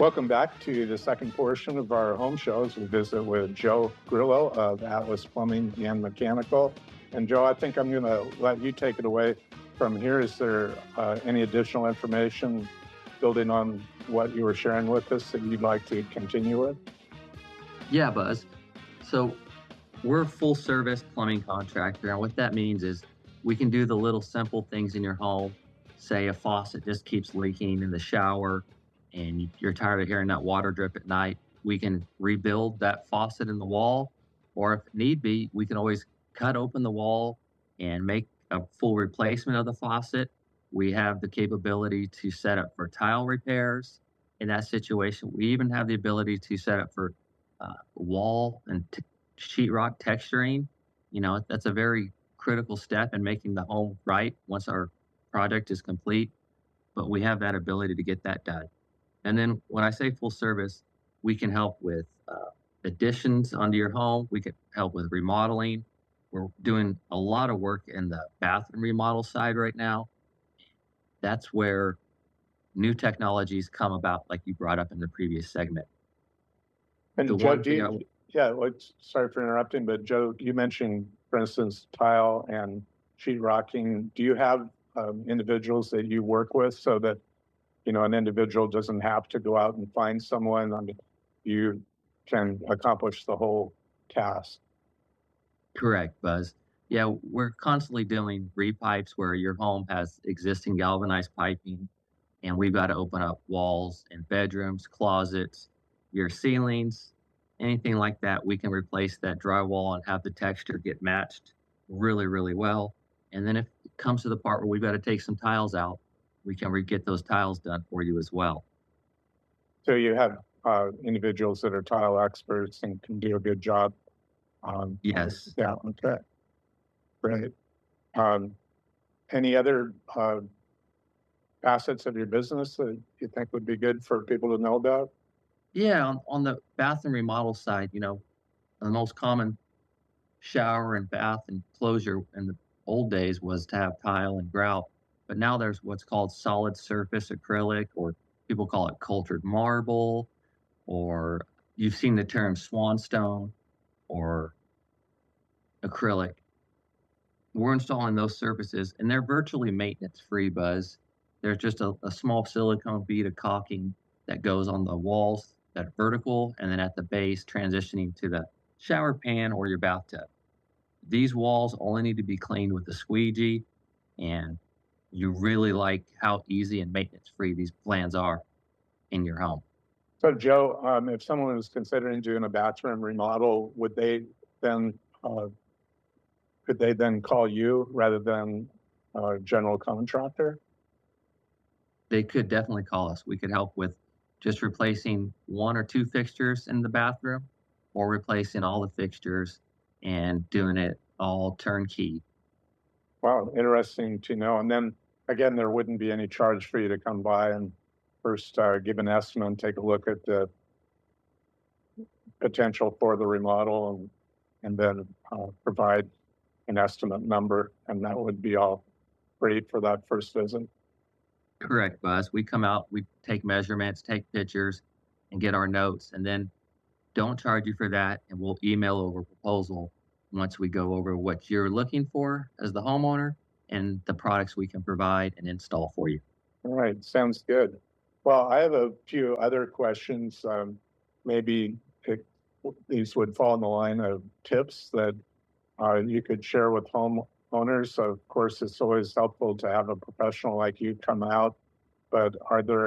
Welcome back to the second portion of our home shows. We visit with Joe Grillo of Atlas Plumbing and Mechanical. And Joe, I think I'm going to let you take it away from here. Is there any additional information building on what you were sharing with us that you'd like to continue with? Yeah, Buzz. So we're a full service plumbing contractor. And what that means is we can do the little simple things in your home. Say a faucet just keeps leaking in the shower and you're tired of hearing that water drip at night. We can rebuild that faucet in the wall. Or if need be, we can always cut open the wall and make a full replacement of the faucet. We have the capability to set up for tile repairs in that situation. We even have the ability to set up for wall and sheetrock texturing. That's a very critical step in making the home right once our project is complete. But we have that ability to get that done. And then when I say full service, we can help with additions onto your home. We can help with remodeling. We're doing a lot of work in the bathroom remodel side right now. That's where new technologies come about, like you brought up in the previous segment. And Joe, sorry for interrupting, but Joe, you mentioned, for instance, tile and sheetrocking. Do you have individuals that you work with so that an individual doesn't have to go out and find someone? I mean, you can accomplish the whole task. Correct, Buzz. Yeah, we're constantly doing repipes where your home has existing galvanized piping, and we've got to open up walls in bedrooms, closets, your ceilings, anything like that. We can replace that drywall and have the texture get matched really, really well. And then if it comes to the part where we've got to take some tiles out, we can get those tiles done for you as well. So you have individuals that are tile experts and can do a good job. Yes. Yeah. Okay. Great. Any other facets of your business that you think would be good for people to know about? Yeah, on the bathroom remodel side, the most common shower and bath enclosure in the old days was to have tile and grout. But now there's what's called solid surface acrylic, or people call it cultured marble, or you've seen the term swanstone or acrylic. We're installing those surfaces and they're virtually maintenance free, Buzz. There's just a small silicone bead of caulking that goes on the walls that are vertical and then at the base transitioning to the shower pan or your bathtub. These walls only need to be cleaned with a squeegee, and you really like how easy and maintenance free these plans are in your home. So Joe, if someone was considering doing a bathroom remodel, could they then call you rather than a general contractor? They could definitely call us. We could help with just replacing one or two fixtures in the bathroom or replacing all the fixtures and doing it all turnkey. Wow, interesting to know. And then again, there wouldn't be any charge for you to come by and first give an estimate and take a look at the potential for the remodel and then provide an estimate number, and that would be all free for that first visit. Correct, Buzz. We come out, we take measurements, take pictures, and get our notes, and then don't charge you for that, and we'll email over a proposal once we go over what you're looking for as the homeowner and the products we can provide and install for you. All right, sounds good. Well, I have a few other questions. Maybe these would fall in the line of tips that you could share with homeowners. Of course, it's always helpful to have a professional like you come out, but are there